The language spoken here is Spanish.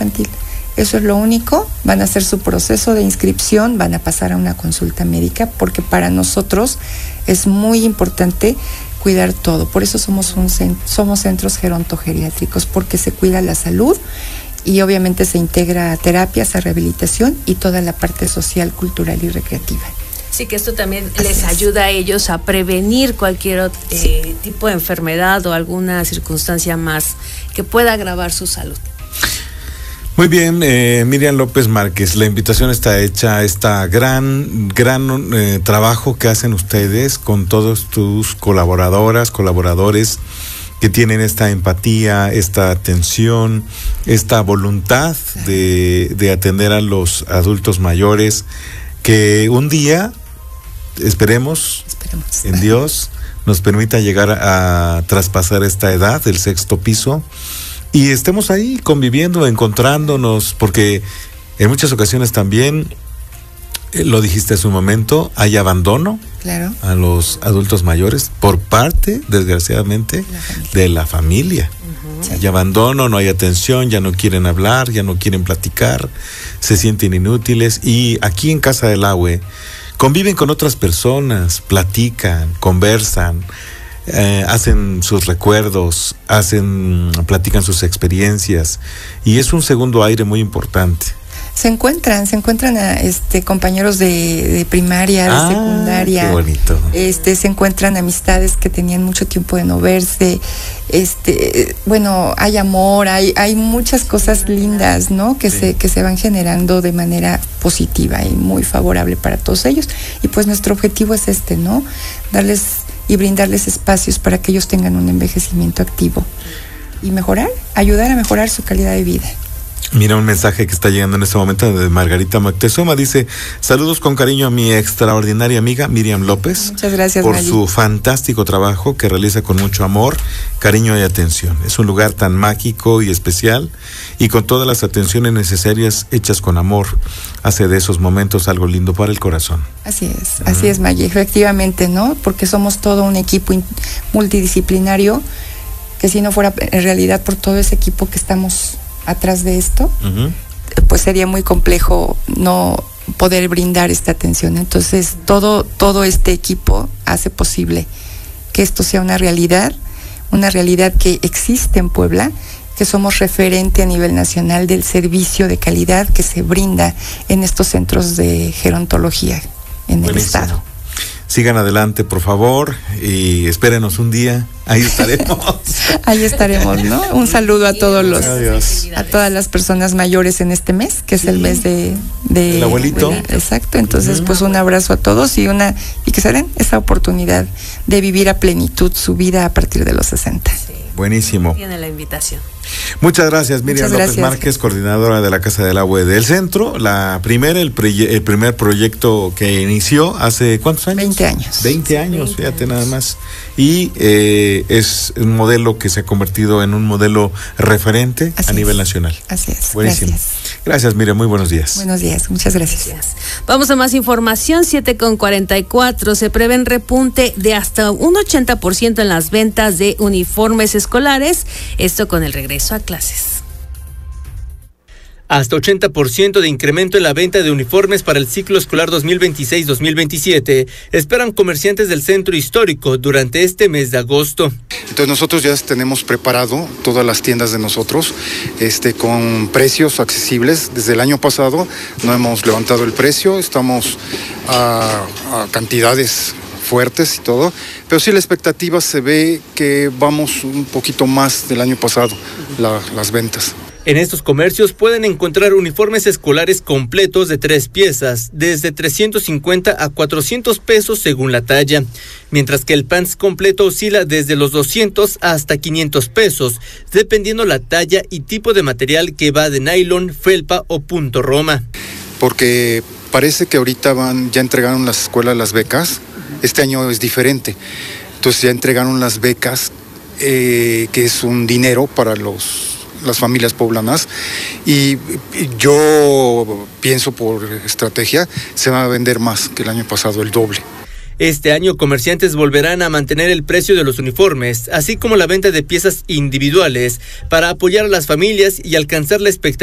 infantil. Eso es lo único. Van a hacer su proceso de inscripción, van a pasar a una consulta médica, porque para nosotros es muy importante cuidar todo. Por eso somos centros gerontogeriátricos, porque se cuida la salud y obviamente se integra a terapias, a rehabilitación y toda la parte social, cultural y recreativa. Sí, que esto también les ayuda a ellos a prevenir cualquier tipo de enfermedad o alguna circunstancia más que pueda agravar su salud. Muy bien, Miriam López Márquez, la invitación está hecha, esta gran trabajo que hacen ustedes con todos tus colaboradores que tienen esta empatía, esta atención, esta voluntad de atender a los adultos mayores, que un día, esperemos en Dios, nos permita llegar a traspasar esta edad, el 6º piso, y estemos ahí conviviendo, encontrándonos, porque en muchas ocasiones también, lo dijiste hace un momento, hay abandono, claro, a los adultos mayores por parte, desgraciadamente, de la familia. Uh-huh. Hay abandono, no hay atención, ya no quieren hablar, ya no quieren platicar, se sienten inútiles, y aquí en Casa del Agua conviven con otras personas, platican, conversan, hacen sus recuerdos, platican sus experiencias, y es un segundo aire muy importante. Se encuentran compañeros de primaria, de secundaria. Qué bonito. Se encuentran amistades que tenían mucho tiempo de no verse. Hay amor, hay muchas cosas lindas, ¿no? Que se van generando de manera positiva y muy favorable para todos ellos. Y pues nuestro objetivo es ¿no? Darles y brindarles espacios para que ellos tengan un envejecimiento activo y ayudar a mejorar su calidad de vida. Mira un mensaje que está llegando en este momento de Margarita Moctezuma. Dice: saludos con cariño a mi extraordinaria amiga Miriam López. Muchas gracias, por su fantástico trabajo que realiza con mucho amor, cariño y atención. Es un lugar tan mágico y especial, y con todas las atenciones necesarias hechas con amor, hace de esos momentos algo lindo para el corazón. Así es, Maggie, efectivamente, ¿no? Porque somos todo un equipo multidisciplinario, que si no fuera en realidad por todo ese equipo que estamos atrás de esto, uh-huh, pues sería muy complejo no poder brindar esta atención. Entonces todo este equipo hace posible que esto sea una realidad que existe en Puebla, que somos referente a nivel nacional del servicio de calidad que se brinda en estos centros de gerontología en el estado. Sigan adelante, por favor, y espérenos un día. Ahí estaremos. Ahí estaremos, ¿no? Un saludo a todas las personas mayores en este mes, que es el mes de el abuelito. Exacto. Entonces, pues un abrazo a todos y que se den esa oportunidad de vivir a plenitud su vida a partir de los 60. Sí. Buenísimo. Tiene la invitación. Muchas gracias, Miriam López Márquez, coordinadora de la Casa del Agua del Centro. El primer proyecto que inició hace ¿cuántos años? 20 años. 20 años, fíjate nada más. Y es un modelo que se ha convertido en un modelo referente a nivel nacional. Así es. Buenísimo. Gracias, Miriam, muy buenos días. Buenos días, muchas gracias. Vamos a más información. 7:44. Se prevé repunte de hasta un 80% en las ventas de uniformes escolares. Esto con el regreso a clases. Hasta 80% de incremento en la venta de uniformes para el ciclo escolar 2026-2027 esperan comerciantes del centro histórico durante este mes de agosto. Entonces nosotros ya tenemos preparado todas las tiendas de nosotros con precios accesibles. Desde el año pasado no hemos levantado el precio, estamos a cantidades fuertes y todo, pero sí la expectativa se ve que vamos un poquito más del año pasado, las ventas. En estos comercios pueden encontrar uniformes escolares completos de 3 piezas, desde 350 a 400 pesos según la talla, mientras que el pants completo oscila desde los 200 hasta 500 pesos, dependiendo la talla y tipo de material, que va de nylon, felpa o punto roma. Porque parece que ahorita ya entregaron las escuelas las becas. Este año es diferente, entonces ya entregaron las becas, que es un dinero para las familias poblanas, y yo pienso por estrategia se va a vender más que el año pasado, el doble. Este año comerciantes volverán a mantener el precio de los uniformes, así como la venta de piezas individuales, para apoyar a las familias y alcanzar la expectativa